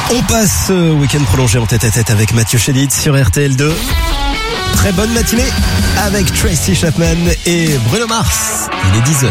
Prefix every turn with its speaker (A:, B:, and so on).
A: On passe ce week-end prolongé en tête-à-tête avec Mathieu Chédid sur RTL2. Très bonne matinée avec Tracy Chapman et Bruno Mars. Il est 10h.